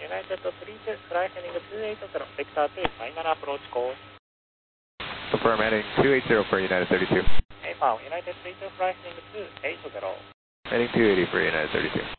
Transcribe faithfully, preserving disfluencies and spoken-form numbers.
United three two, fly heading two eight zero, Victor two, final approach course. Confirm heading two eight zero for United thirty-two. A P A L, United three two, fly heading two eight zero. Heading two eighty for United thirty-two.